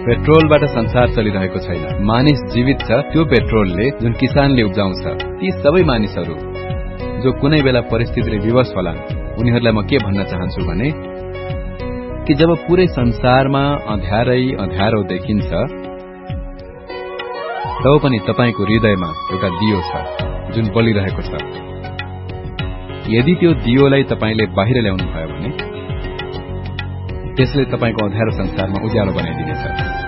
पेट्रोलबाट संसार चलिरहेको छैन। मानिस जीवित छ त्यो पेट्रोलले जुन किसानले उब्जाउँछ। ती सबै मानिसहरू जो कुनै बेला परिस्थितिले विवश होलान्, उनीहरूलाई म के भन्न चाहन्छु भने कि जब पूरै संसारमा अँध्यारै अँध्यारो देखिन्छ, तब पनि तपाईको हृदयमा एउटा दियो छ जुन बलिरहेको छ। यदि त्यो दियोलाई तपाईले बाहिर ल्याउनु भयो भने त्यसले तपाईको अँध्यारो संसारमा उज्यालो बनाइदिनेछ।